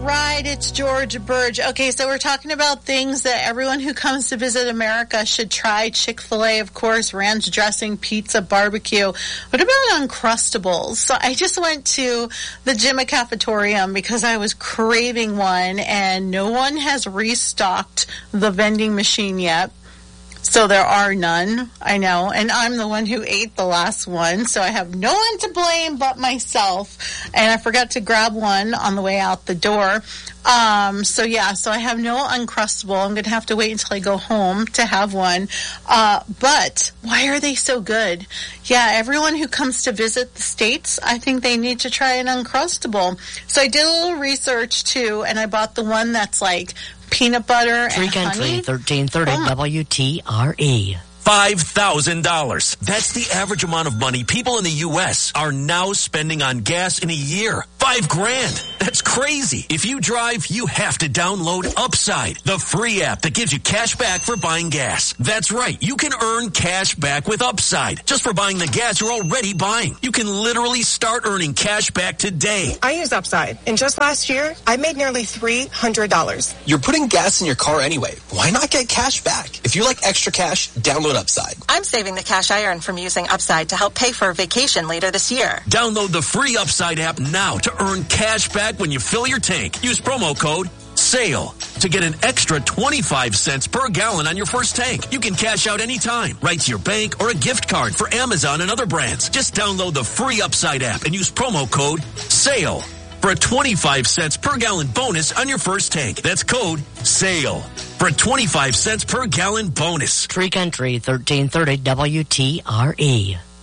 right. It's George Burge. Okay, so we're talking about things that everyone who comes to visit America should try. Chick-fil-A, of course, ranch dressing, pizza, barbecue. What about Uncrustables? So I just went to the Jimmy Cafetorium because I was craving one, and no one has restocked the vending machine yet. So there are none, I know, and I'm the one who ate the last one, so I have no one to blame but myself, and I forgot to grab one on the way out the door. So I have no Uncrustable. I'm going to have to wait until I go home to have one. But why are they so good? Yeah, everyone who comes to visit the States, I think they need to try an Uncrustable. So I did a little research, too, and I bought the one that's like peanut butter and Free honey. Country, 1330 WTRE. $5,000. That's the average amount of money people in the U.S. are now spending on gas in a year. $5,000. That's crazy. If you drive, you have to download Upside, the free app that gives you cash back for buying gas. That's right. You can earn cash back with Upside just for buying the gas you're already buying. You can literally start earning cash back today. I use Upside, and just last year, I made nearly $300. You're putting gas in your car anyway. Why not get cash back? If you like extra cash, download Upside. I'm saving the cash I earn from using Upside to help pay for a vacation later this year. Download the free Upside app now to earn cash back when you fill your tank. Use promo code SALE to get an extra 25 cents per gallon on your first tank. You can cash out anytime, right to your bank or a gift card for Amazon and other brands. Just download the free Upside app and use promo code SALE for a 25 cents per gallon bonus on your first tank. That's code SALE for a 25 cents per gallon bonus. Free Country, 1330 WTRE.